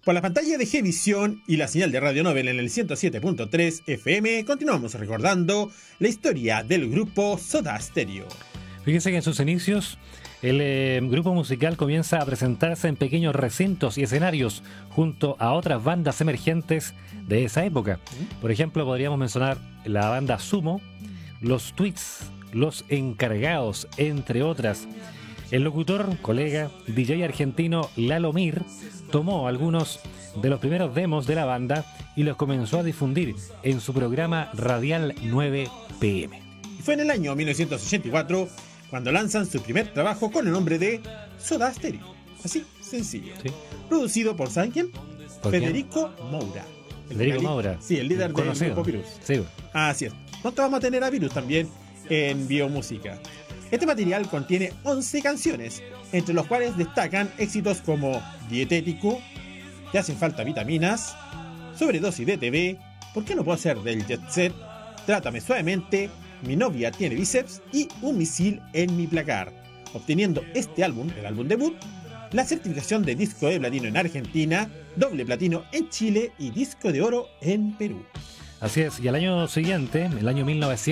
Por la pantalla de Gvisión y la señal de Radio Nobel en el 107.3 FM, continuamos recordando la historia del grupo Soda Stereo. Fíjense que en sus inicios el grupo musical comienza a presentarse en pequeños recintos y escenarios junto a otras bandas emergentes de esa época. Por ejemplo, podríamos mencionar la banda Sumo, los Tweets, los Encargados, entre otras. El locutor, colega, DJ argentino Lalo Mir tomó algunos de los primeros demos de la banda y los comenzó a difundir en su programa radial 9 PM. Y fue en el año 1984 cuando lanzan su primer trabajo con el nombre de Soda Stereo. Así, sencillo. ¿Sí? Producido por, ¿saben quién? Federico Moura. Federico Moura. Sí, el líder del grupo Virus. Sí. Así es. Nosotros vamos a tener a Virus también en Biomúsica. Este material contiene 11 canciones, entre los cuales destacan éxitos como Dietético, Te hacen falta vitaminas, Sobredosis de TV, ¿Por qué no puedo ser del Jet Set?, Trátame suavemente, Mi novia tiene bíceps y Un misil en mi placar, obteniendo este álbum, el álbum debut, la certificación de disco de platino en Argentina, doble platino en Chile y disco de oro en Perú. Así es, y al año siguiente, el año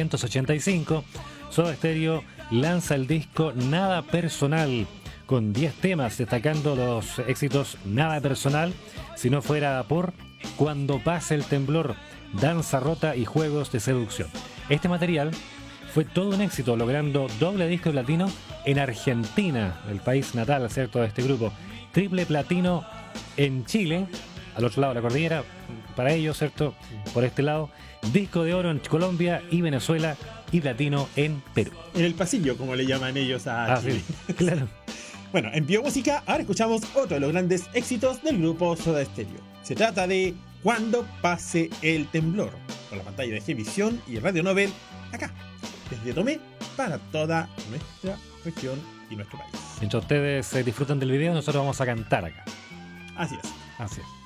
1985, Soda Stereo lanza el disco Nada Personal, con 10 temas, destacando los éxitos Nada Personal, Si no fuera por Cuando pase el temblor, Danza rota y Juegos de seducción. Este material fue todo un éxito, logrando doble disco de platino en Argentina, el país natal, ¿cierto?, de este grupo. Triple platino en Chile, al otro lado de la cordillera, para ellos, ¿cierto?, por este lado. Disco de oro en Colombia y Venezuela y platino en Perú. En el pasillo, como le llaman ellos a Chile. Sí, claro. Bueno, en Biomúsica ahora escuchamos otro de los grandes éxitos del grupo Soda Stereo. Se trata de Cuando pase el temblor, por la pantalla de Gvisión y Radio Nobel, acá, desde Tomé, para toda nuestra región y nuestro país. Mientras ustedes disfrutan del video, nosotros vamos a cantar acá. Así es. Así es.